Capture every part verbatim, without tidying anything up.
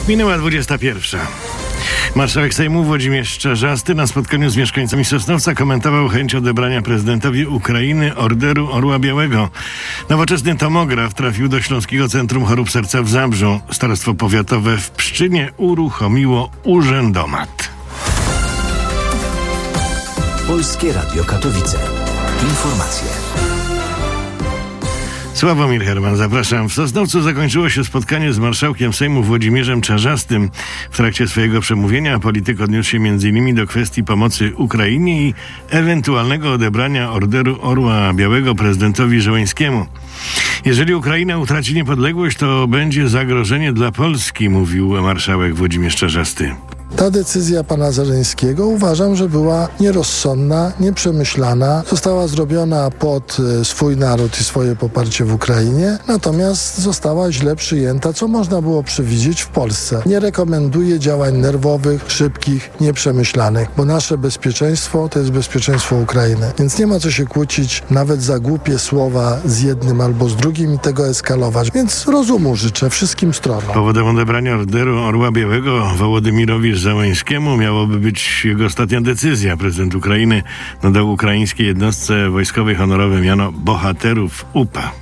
Minęła dwudziesta pierwsza. Marszałek Sejmu Włodzimierz Czarzasty na spotkaniu z mieszkańcami Sosnowca komentował chęć odebrania prezydentowi Ukrainy Orderu Orła Białego. Nowoczesny tomograf trafił do Śląskiego Centrum Chorób Serca w Zabrzu. Starostwo Powiatowe w Pszczynie uruchomiło urzędomat. Polskie Radio Katowice. Informacje. Sławomir Herman, zapraszam. W Sosnowcu zakończyło się spotkanie z marszałkiem Sejmu Włodzimierzem Czarzastym. W trakcie swojego przemówienia polityk odniósł się między innymi do kwestii pomocy Ukrainie i ewentualnego odebrania Orderu Orła Białego prezydentowi Zełenskiemu. Jeżeli Ukraina utraci niepodległość, to będzie zagrożenie dla Polski, mówił marszałek Włodzimierz Czarzasty. Ta decyzja pana Zełenskiego uważam, że była nierozsądna, nieprzemyślana. Została zrobiona pod swój naród i swoje poparcie w Ukrainie, natomiast została źle przyjęta, co można było przewidzieć w Polsce. Nie rekomenduję działań nerwowych, szybkich, nieprzemyślanych, bo nasze bezpieczeństwo to jest bezpieczeństwo Ukrainy. Więc nie ma co się kłócić nawet za głupie słowa z jednym albo z drugim i tego eskalować. Więc rozumu życzę wszystkim stronom. Powodem odebrania Orderu Orła Białego Wołodymyrowi Zełenskiemu miałoby być jego ostatnia decyzja. Prezydent Ukrainy nadał ukraińskiej jednostce wojskowej honorowe miano bohaterów U P A.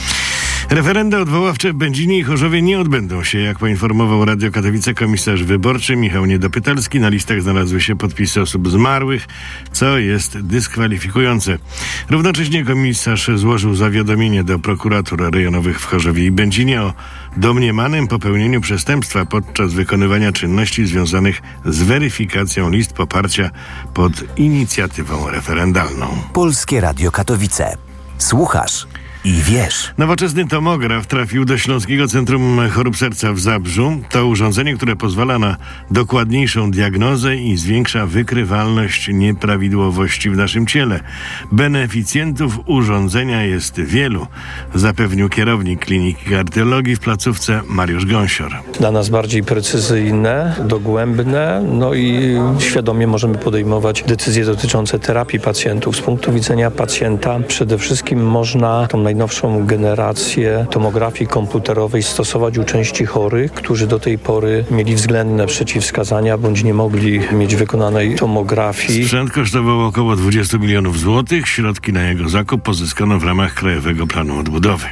Referenda odwoławcze w Będzinie i Chorzowie nie odbędą się, jak poinformował Radio Katowice komisarz wyborczy Michał Niedopytalski. Na listach znalazły się podpisy osób zmarłych, co jest dyskwalifikujące. Równocześnie komisarz złożył zawiadomienie do prokuratur rejonowych w Chorzowie i Będzinie o domniemanym popełnieniu przestępstwa podczas wykonywania czynności związanych z weryfikacją list poparcia pod inicjatywą referendalną. Polskie Radio Katowice. Słuchasz i wiesz. Nowoczesny tomograf trafił do Śląskiego Centrum Chorób Serca w Zabrzu. To urządzenie, które pozwala na dokładniejszą diagnozę i zwiększa wykrywalność nieprawidłowości w naszym ciele. Beneficjentów urządzenia jest wielu, zapewnił kierownik Kliniki Kardiologii w placówce Mariusz Gąsior. Dla nas bardziej precyzyjne, dogłębne, no i świadomie możemy podejmować decyzje dotyczące terapii pacjentów. Z punktu widzenia pacjenta przede wszystkim można tą najnowszą generację tomografii komputerowej stosować u części chorych, którzy do tej pory mieli względne przeciwwskazania bądź nie mogli mieć wykonanej tomografii. Sprzęt kosztował około dwadzieścia milionów złotych. Środki na jego zakup pozyskano w ramach Krajowego Planu Odbudowy.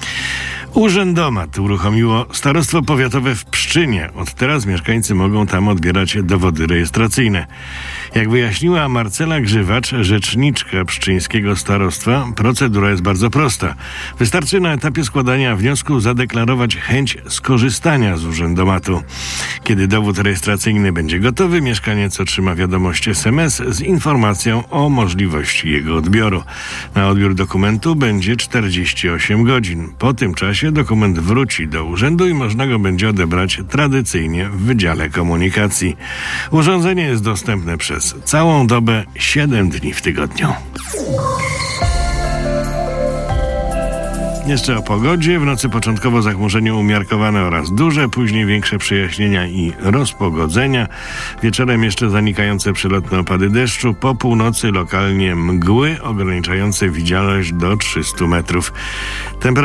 Urzędomat uruchomiło Starostwo Powiatowe w Pszczynie. Od teraz mieszkańcy mogą tam odbierać dowody rejestracyjne. Jak wyjaśniła Marcela Grzywacz, rzeczniczka pszczyńskiego starostwa, procedura jest bardzo prosta. Wystarczy na etapie składania wniosku zadeklarować chęć skorzystania z urzędomatu. Kiedy dowód rejestracyjny będzie gotowy, mieszkaniec otrzyma wiadomość es em es z informacją o możliwości jego odbioru. Na odbiór dokumentu będzie czterdzieści osiem godzin. Po tym czasie dokument wróci do urzędu i można go będzie odebrać tradycyjnie w Wydziale Komunikacji. Urządzenie jest dostępne przez całą dobę, siedem dni w tygodniu. Jeszcze o pogodzie. W nocy początkowo zachmurzenie umiarkowane oraz duże, później większe przejaśnienia i rozpogodzenia. Wieczorem jeszcze zanikające przelotne opady deszczu. Po północy lokalnie mgły ograniczające widzialność do trzystu metrów. Temperatura